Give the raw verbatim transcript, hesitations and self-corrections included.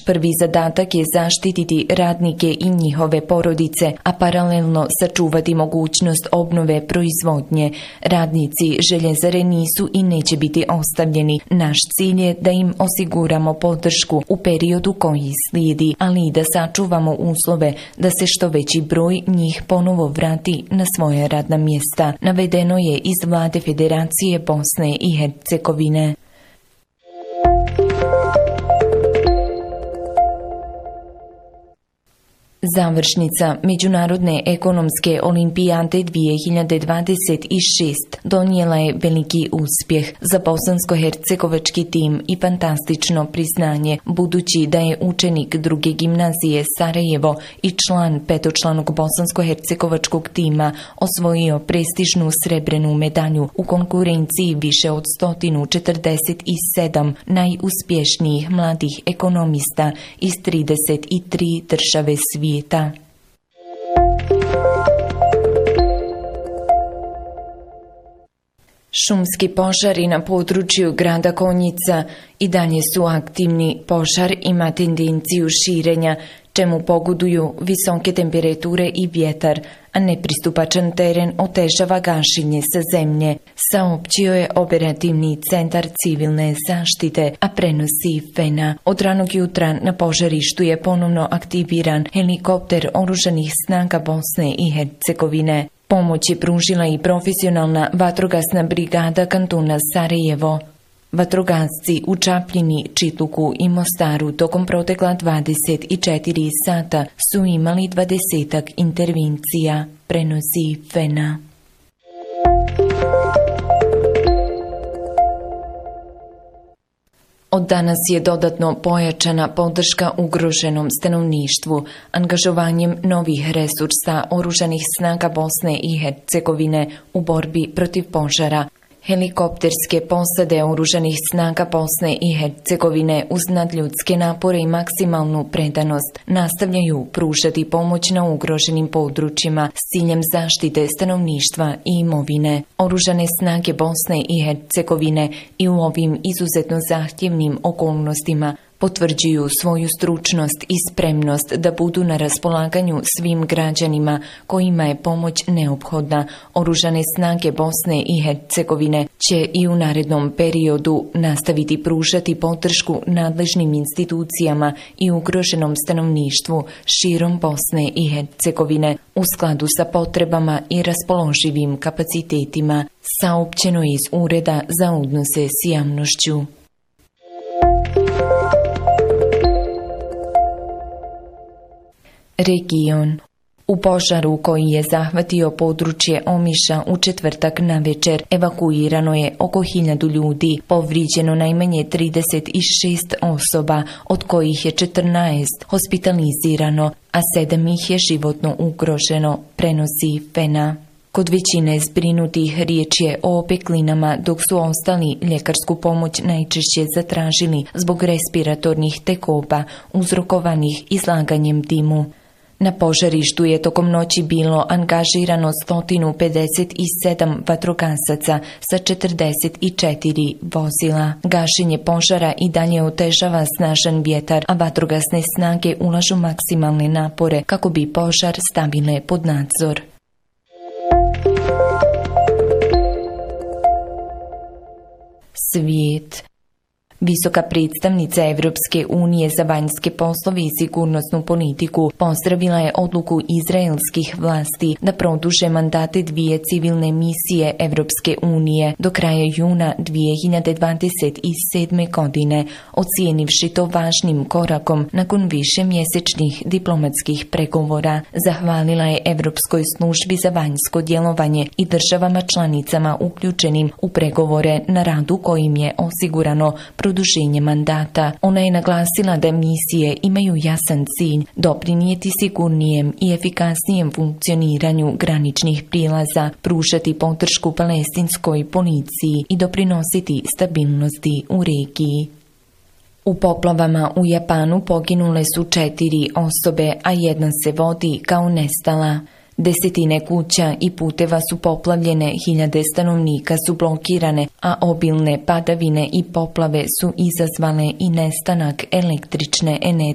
prvi zadatak je zaštititi radnike i njihove porodice, a paralelno sačuvati mogućnost obnove proizvodnje. Radnici željezare nisu i neće biti ostavljeni. Naš cilj je da im osiguramo podršku u periodu koji slijedi, ali i da sačuvamo uslove da se što veći broj njih ponovo vrati na svoja radna mjesta, navedeno je iz Vlade Federacije Bosne i Hercegovine. Završnica Međunarodne ekonomske olimpijade dvije hiljade dvadeset šest donijela je veliki uspjeh za bosansko-hercegovački tim i fantastično priznanje, budući da je učenik druge gimnazije Sarajevo i član petočlanog bosansko-hercegovačkog tima osvojio prestižnu srebrenu medalju u konkurenciji više od sto četrdeset sedam najuspješnijih mladih ekonomista iz trideset tri države svijeta. Šumski požari na području grada Konjica i dalje su aktivni. Požar ima tendenciju širenja, čemu pogoduju visoke temperature i vjetar, a nepristupačan teren otežava gašenje sa zemlje, saopćio je operativni centar civilne zaštite, a prenosi F E N A. Od ranog jutra na požarištu je ponovno aktiviran helikopter Oružanih snaga Bosne i Hercegovine. Pomoć je pružila i profesionalna vatrogasna brigada kantona Sarajevo. Vatrogasci u Čapljini, Čitluku i Mostaru tokom protekla dvadeset četiri sata su imali dvadesetak intervencija, prenosi F E N A. Od danas je dodatno pojačana podrška ugroženom stanovništvu angažovanjem novih resursa Oružanih snaga Bosne i Hercegovine u borbi protiv požara. Helikopterske posade Oružanih snaga Bosne i Hercegovine uz nadljudske napore i maksimalnu predanost nastavljaju pružati pomoć na ugroženim područjima s ciljem zaštite stanovništva i imovine. Oružane snage Bosne i Hercegovine i u ovim izuzetno zahtjevnim okolnostima potvrđuju svoju stručnost i spremnost da budu na raspolaganju svim građanima kojima je pomoć neophodna. Oružane snage Bosne i Hercegovine će i u narednom periodu nastaviti pružati podršku nadležnim institucijama i ugroženom stanovništvu širom Bosne i Hercegovine u skladu sa potrebama i raspoloživim kapacitetima, saopćeno je iz Ureda za odnose s javnošću. Region. U požaru koji je zahvatio područje Omiša u četvrtak navečer evakuirano je oko hiljadu ljudi, povrijeđeno najmanje trideset šest osoba, od kojih je četrnaest hospitalizirano, a sedam ih je životno ugroženo, prenosi F E N A. Kod većine zbrinutih riječ je o opeklinama, dok su ostali ljekarsku pomoć najčešće zatražili zbog respiratornih tegoba uzrokovanih izlaganjem dimu. Na požarištu je tokom noći bilo angažirano sto pedeset sedam vatrogasaca sa četrdeset četiri vozila. Gašenje požara i dalje otežava snažan vjetar, a vatrogasne snage ulažu maksimalne napore kako bi požar stavile pod nadzor. Svijet. Visoka predstavnica Evropske unije za vanjske poslove i sigurnosnu politiku pozdravila je odluku izraelskih vlasti da produže mandate dvije civilne misije Evropske unije do kraja juna dvije hiljade dvadeset sedme. godine, ocijenivši to važnim korakom nakon višemjesečnih diplomatskih pregovora. Zahvalila je Evropskoj službi za vanjsko djelovanje i državama članicama uključenim u pregovore na radu kojim je osigurano produženje mandata. Ona je naglasila da misije imaju jasan cilj doprinijeti sigurnijem i efikasnijem funkcioniranju graničnih prijelaza, pružati podršku palestinskoj policiji i doprinositi stabilnosti u regiji. U poplavama u Japanu poginule su četiri osobe, a jedna se vodi kao nestala. Desetine kuća i puteva su poplavljene, hiljade stanovnika su blokirane, a obilne padavine i poplave su izazvale i nestanak električne energije.